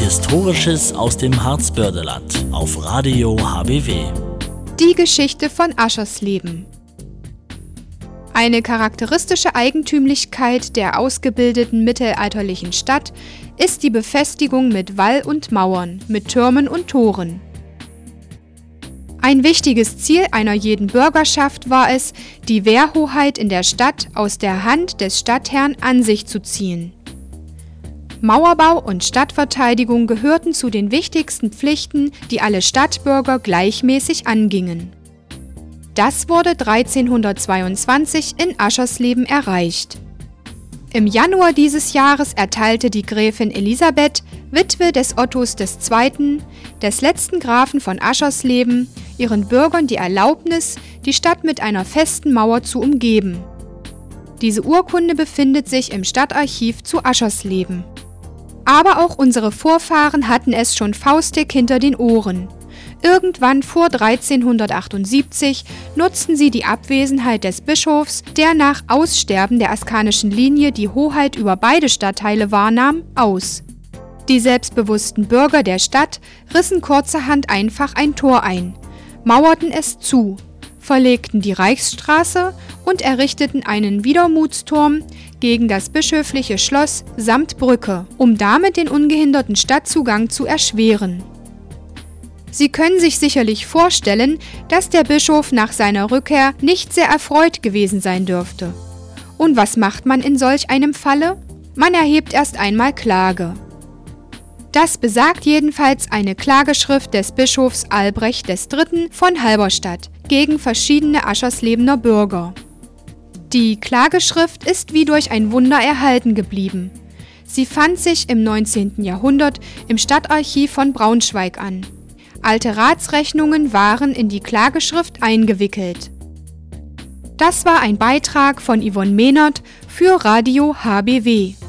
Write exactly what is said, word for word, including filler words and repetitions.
Historisches aus dem Harzbördeland auf Radio H B W. Die Geschichte von Aschersleben. Eine charakteristische Eigentümlichkeit der ausgebildeten mittelalterlichen Stadt ist die Befestigung mit Wall und Mauern, mit Türmen und Toren. Ein wichtiges Ziel einer jeden Bürgerschaft war es, die Wehrhoheit in der Stadt aus der Hand des Stadtherrn an sich zu ziehen. Mauerbau und Stadtverteidigung gehörten zu den wichtigsten Pflichten, die alle Stadtbürger gleichmäßig angingen. Das wurde dreizehnhundertzweiundzwanzig in Aschersleben erreicht. Im Januar dieses Jahres erteilte die Gräfin Elisabeth, Witwe des Ottos der Zweiten., des letzten Grafen von Aschersleben, ihren Bürgern die Erlaubnis, die Stadt mit einer festen Mauer zu umgeben. Diese Urkunde befindet sich im Stadtarchiv zu Aschersleben. Aber auch unsere Vorfahren hatten es schon faustdick hinter den Ohren. Irgendwann vor dreizehnhundertachtundsiebzig nutzten sie die Abwesenheit des Bischofs, der nach Aussterben der askanischen Linie die Hoheit über beide Stadtteile wahrnahm, aus. Die selbstbewussten Bürger der Stadt rissen kurzerhand einfach ein Tor ein, mauerten es zu, verlegten die Reichsstraße und errichteten einen Wiedermutsturm gegen das bischöfliche Schloss samt Brücke, um damit den ungehinderten Stadtzugang zu erschweren. Sie können sich sicherlich vorstellen, dass der Bischof nach seiner Rückkehr nicht sehr erfreut gewesen sein dürfte. Und was macht man in solch einem Falle? Man erhebt erst einmal Klage. Das besagt jedenfalls eine Klageschrift des Bischofs Albrecht der Dritte. von Halberstadt gegen verschiedene Ascherslebener Bürger. Die Klageschrift ist wie durch ein Wunder erhalten geblieben. Sie fand sich im neunzehnten Jahrhundert im Stadtarchiv von Braunschweig an. Alte Ratsrechnungen waren in die Klageschrift eingewickelt. Das war ein Beitrag von Yvonne Mehnert für Radio H B W.